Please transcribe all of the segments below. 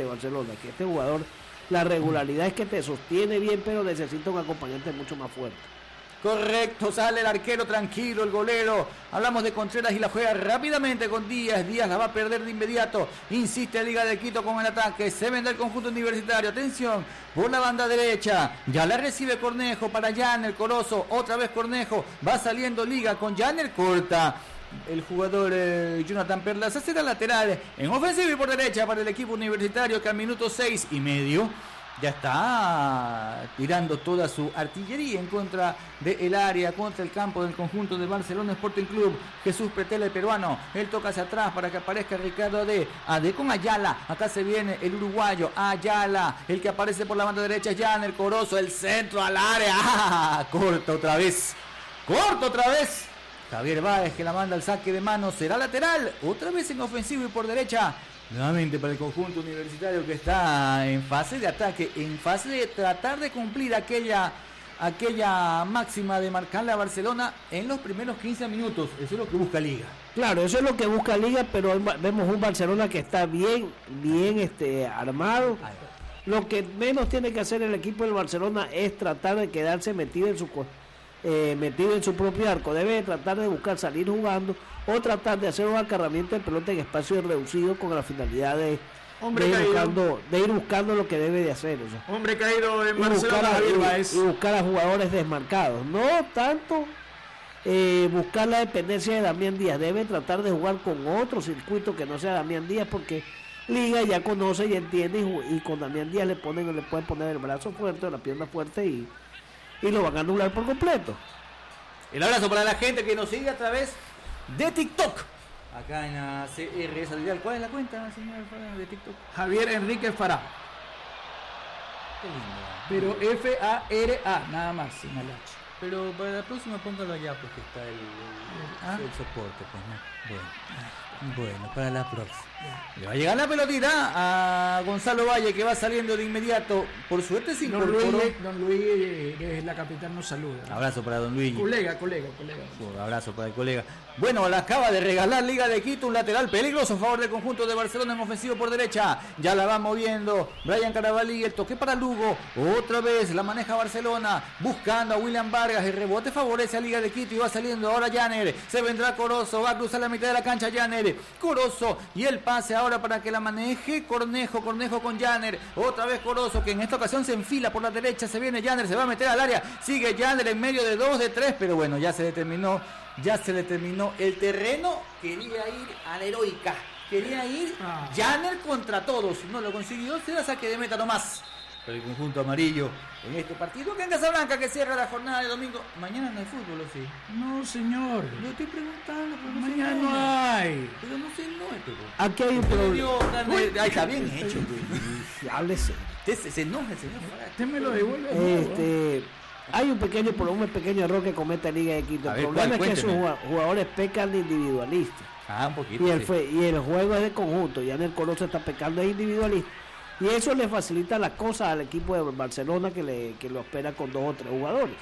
este Barcelona, que este jugador, la regularidad es que te sostiene bien, pero necesita un acompañante mucho más fuerte. Correcto, sale el arquero tranquilo, el golero. Hablamos de Contreras y la juega rápidamente con Díaz. Díaz la va a perder de inmediato. Insiste Liga de Quito con el ataque. Se vende el conjunto universitario. Atención, por la banda derecha. Ya la recibe Cornejo para Janner Corozo. Otra vez Cornejo. Va saliendo Liga con Janner. Corta el jugador Jonathan Perlas. Hace la lateral en ofensiva y por derecha para el equipo universitario que al minuto 6:30 ya está tirando toda su artillería en contra del área, contra el campo del conjunto de Barcelona Sporting Club. Jesús Pretela, el peruano, él toca hacia atrás para que aparezca Ricardo Ade con Ayala. Acá se viene el uruguayo Ayala, el que aparece por la banda derecha, Janner Corozo, el centro al área. ¡Ah! Corta otra vez. Javier Báez que la manda al saque de manos, será lateral, otra vez en ofensivo y por derecha. Nuevamente para el conjunto universitario que está en fase de ataque, en fase de tratar de cumplir aquella máxima de marcarle a Barcelona en los primeros 15 minutos. Eso es lo que busca Liga. Claro, eso es lo que busca Liga, pero vemos un Barcelona que está bien armado. Lo que menos tiene que hacer el equipo del Barcelona es tratar de quedarse metido en su propio arco. Debe tratar de buscar salir jugando o tratar de hacer un acarramiento de pelota en espacios reducidos con la finalidad de ir buscando lo que debe de hacer. O sea, hombre caído en Barcelona, y buscar a jugadores desmarcados. No tanto buscar la dependencia de Damián Díaz. Debe tratar de jugar con otro circuito que no sea Damián Díaz, porque Liga ya conoce y entiende, y con Damián Díaz le pueden poner el brazo fuerte, la pierna fuerte y lo van a anular por completo. El abrazo para la gente que nos sigue a través de TikTok. Acá en la CR Saludar. ¿Cuál es la cuenta, señor, de TikTok? Javier Enrique Fará. Qué lindo. Pero F-A-R-A, nada más, sin el H. Pero para la próxima póngalo allá porque está el soporte, pues, ¿no? Bueno, para la próxima. Le va a llegar la pelotita a Gonzalo Valle, que va saliendo de inmediato. Por suerte sin Don Luis, desde la capital, nos saluda. Abrazo para don Luis. Colega. Un abrazo para el colega. Bueno, la acaba de regalar Liga de Quito, un lateral peligroso a favor del conjunto de Barcelona en ofensivo por derecha. Ya la va moviendo Brian Carabalí, el toque para Lugo. Otra vez la maneja Barcelona, buscando a William Vargas. El rebote favorece a Liga de Quito y va saliendo ahora Janner. Se vendrá Corozo, va a cruzar la mitad de la cancha Janner. Corozo y el pase ahora para que la maneje Cornejo con Janner. Otra vez Corozo, que en esta ocasión se enfila por la derecha. Se viene Janner, se va a meter al área. Sigue Janner en medio de 2, de 3, pero bueno, ya se le terminó el terreno. Quería ir a la heroica. Quería ir Janner contra todos. No lo consiguió, será saque de meta nomás. Pero el conjunto amarillo en este partido que en Casablanca, que cierra la jornada de domingo. Mañana no hay fútbol, ¿o sí? No, señor. Yo estoy preguntando, pero no mañana no hay. Pero no sé, no es, pero... Aquí hay un problema. Ahí está bien hecho, Háblese. Se enoja el señor. Usted me lo devuelve. Hay un pequeño error que comete Liga de Quito. El problema es que sus jugadores pecan de individualistas. Un poquito. Y el juego es de conjunto. Ya en el Coloso está pecando de individualista. Y eso le facilita las cosas al equipo de Barcelona, que lo espera con 2 o 3 jugadores.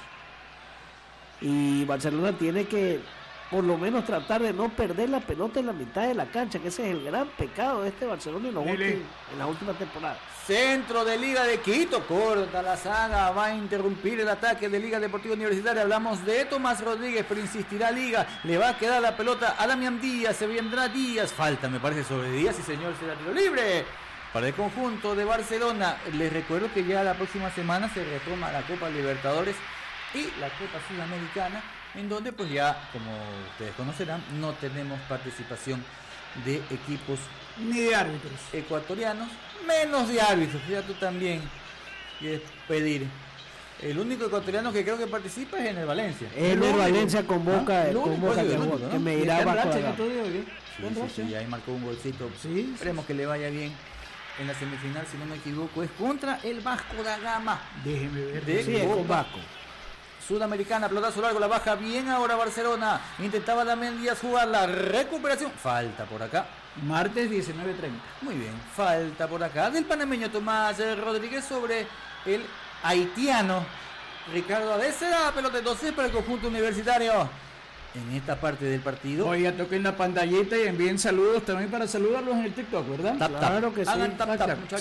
Y Barcelona tiene que por lo menos tratar de no perder la pelota en la mitad de la cancha, que ese es el gran pecado de este Barcelona en la última temporada. Centro de Liga de Quito, corta la saga, va a interrumpir el ataque de Liga Deportiva Universitaria. Hablamos de Tomás Rodríguez, pero insistirá Liga, le va a quedar la pelota a Damián Díaz, se vendrá Díaz, falta me parece sobre Díaz, y señor, será tiro libre para el conjunto de Barcelona. Les recuerdo que ya la próxima semana se retoma la Copa Libertadores y la Copa Sudamericana, en donde pues ya, como ustedes conocerán, no tenemos participación de equipos ni de árbitros ecuatorianos, menos de árbitros. Ya tú también quieres pedir. El único ecuatoriano que creo que participa es en el Valencia. En el Valencia convoca que me irá bajo. Sí, ahí marcó un golcito. Sí, esperemos que le vaya bien en la semifinal, si no me equivoco, es contra el Vasco da Gama. Déjeme ver. Sí, es con Vasco. Sudamericana, pelotazo largo, la baja bien ahora Barcelona. Intentaba Damián Díaz jugar la recuperación. Falta por acá. Martes 19:30. Muy bien, falta por acá del panameño Tomás Rodríguez sobre el haitiano Ricardo Ade. Será pelota entonces para el conjunto universitario en esta parte del partido. Oiga, toquen la pantallita y envíen saludos también para saludarlos en el TikTok, ¿verdad? Claro que sí. Hagan tap, tap.